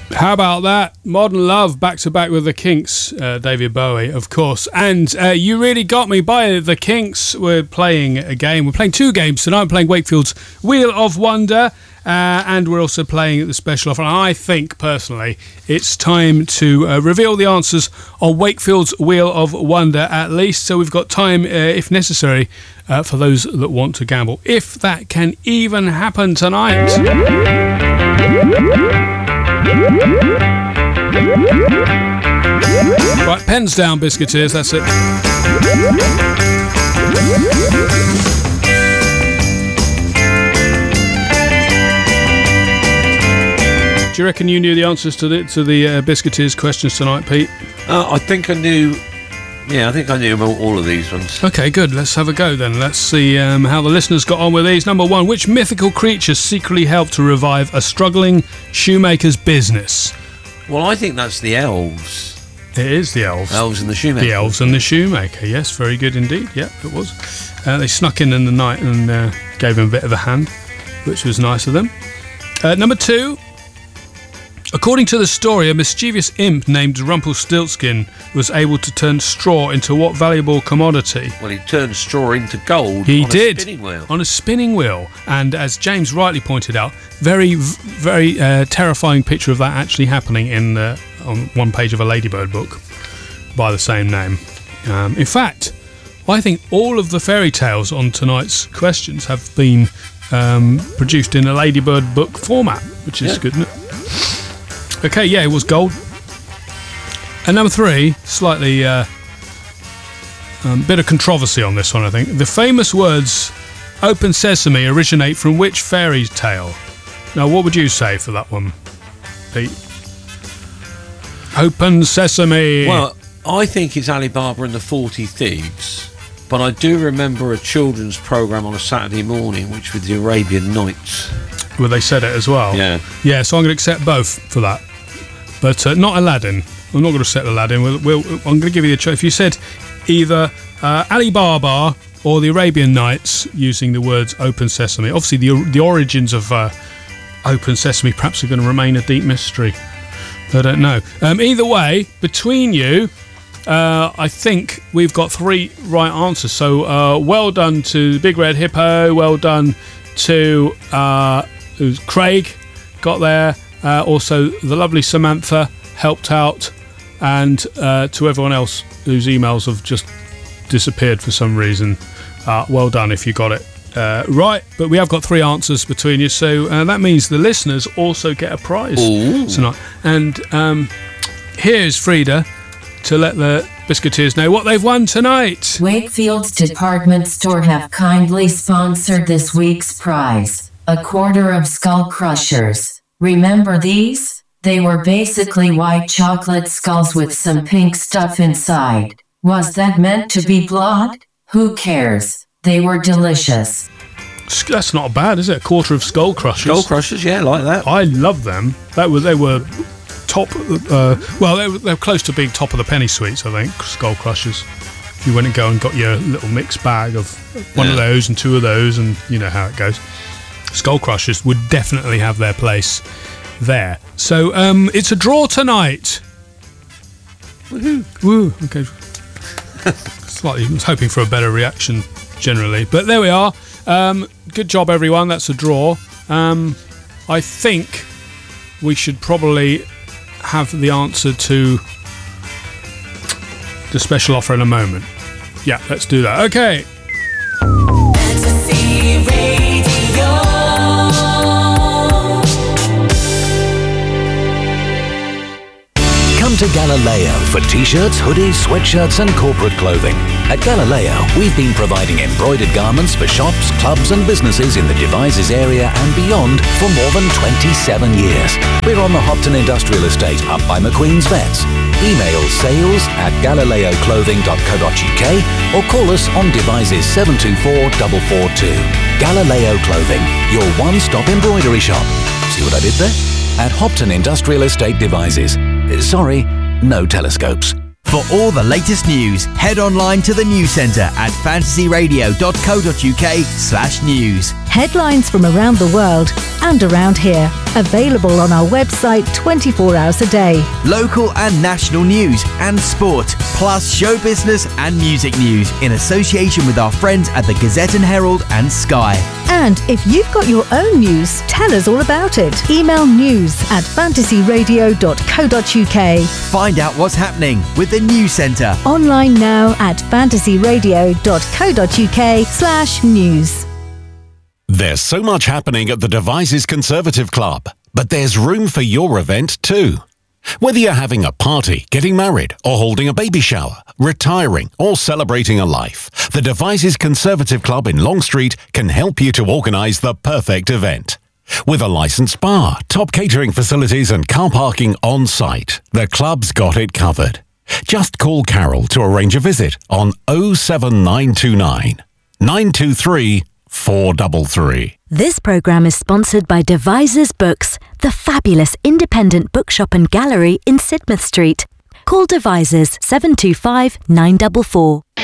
How about that? Modern Love, back to back with the Kinks, David Bowie, of course. And You Really Got Me by the Kinks. We're playing a game. We're playing two games tonight. We're playing Wakefield's Wheel of Wonder, and we're also playing the special offer. And I think, personally, it's time to reveal the answers on Wakefield's Wheel of Wonder, at least. So we've got time, if necessary, for those that want to gamble. If that can even happen tonight. Right, pens down, Biscuiteers, that's it. Do you reckon you knew the answers to the Biscuiteers questions tonight, Pete? I think I knew. Yeah, I think I knew about all of these ones. Okay, good. Let's have a go then. Let's see how the listeners got on with these. Number one, which mythical creature secretly helped to revive a struggling shoemaker's business? Well, I think that's the elves. It is the elves. Elves and the shoemaker. The elves and the shoemaker, yes, very good indeed. Yeah, it was. They snuck in the night and gave him a bit of a hand, which was nice of them. Number two, according to the story, a mischievous imp named Rumpelstiltskin was able to turn straw into what valuable commodity? Well, he turned straw into gold. He did. A spinning wheel. On a spinning wheel. And as James rightly pointed out, very, very terrifying picture of that actually happening on one page of a Ladybird book by the same name. In fact, I think all of the fairy tales on tonight's questions have been produced in a Ladybird book format, which is good, isn't it? Okay, yeah, it was gold. And number three, slightly bit of controversy on this one, I think. The famous words "Open Sesame" originate from which fairy tale? Now, what would you say for that one, Pete? Open Sesame. Well, I think it's Alibaba and the 40 Thieves, but I do remember a children's programme on a Saturday morning, which was the Arabian Nights. Well, they said it as well. Yeah. Yeah, so I'm going to accept both for that. But not Aladdin. I'm not going to accept Aladdin. I'm going to give you a choice. If you said either Alibaba or the Arabian Nights using the words Open Sesame, obviously the origins of Open Sesame perhaps are going to remain a deep mystery. I don't know. Either way, between you, I think we've got three right answers. So well done to Big Red Hippo. Well done to who's Craig, got there. Also, the lovely Samantha helped out, and to everyone else whose emails have just disappeared for some reason, well done if you got it right. But we have got three answers between you, so that means the listeners also get a prize tonight. And here's Frida to let the Biscuiteers know what they've won tonight. Wakefield's department store have kindly sponsored this week's prize, a quarter of Skull Crushers. Remember these? They were basically white chocolate skulls with some pink stuff inside. Was that meant to be blood? Who cares? They were delicious. That's not bad, is it? A quarter of Skull Crushers. Skull Crushers, yeah, like that. I love them. They were top. They were close to being top of the penny sweets, I think. Skull Crushers. If you went and go and got your little mixed bag of one of those and two of those, and you know how it goes. Skull Crushers would definitely have their place there. So it's a draw tonight. Woohoo! Woo! Okay. Slightly, I was hoping for a better reaction generally, but there we are. Good job, everyone. That's a draw. I think we should probably have the answer to the special offer in a moment. Yeah, let's do that. Okay. Come to Galileo for t-shirts, hoodies, sweatshirts and corporate clothing. At Galileo, we've been providing embroidered garments for shops, clubs and businesses in the Devizes area and beyond for more than 27 years. We're on the Hopton Industrial Estate up by McQueen's Vets. Email sales@galileoclothing.co.uk or call us on Devizes 724 442. Galileo Clothing, your one-stop embroidery shop. See what I did there? At Hopton Industrial Estate Devizes. Sorry, no telescopes. For all the latest news, head online to the News Centre at fantasyradio.co.uk/news. Headlines from around the world and around here. Available on our website 24 hours a day. Local and national news and sport, plus show business and music news in association with our friends at the Gazette and Herald and Sky. And if you've got your own news, tell us all about it. Email news@fantasyradio.co.uk. Find out what's happening with the News Centre. Online now at fantasyradio.co.uk/news. There's so much happening at the Devizes Conservative Club, but there's room for your event too. Whether you're having a party, getting married, or holding a baby shower, retiring, or celebrating a life, the Devizes Conservative Club in Long Street can help you to organise the perfect event. With a licensed bar, top catering facilities and car parking on site, the club's got it covered. Just call Carol to arrange a visit on 07929 923 433. This programme is sponsored by Devizes Books, the fabulous independent bookshop and gallery in Sidmouth Street. Call Devizes 725 944.